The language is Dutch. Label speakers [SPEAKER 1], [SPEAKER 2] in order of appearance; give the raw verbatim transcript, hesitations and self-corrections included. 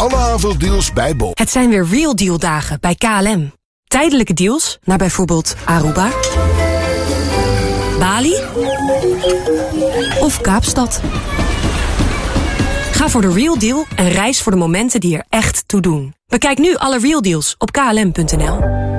[SPEAKER 1] alle avonddeals bij Bol.
[SPEAKER 2] Het zijn weer Real Deal dagen bij K L M. Tijdelijke deals naar bijvoorbeeld Aruba, Bali of Kaapstad. Ga voor de Real Deal en reis voor de momenten die er echt toe doen. Bekijk nu alle Real Deals op k l m punt n l.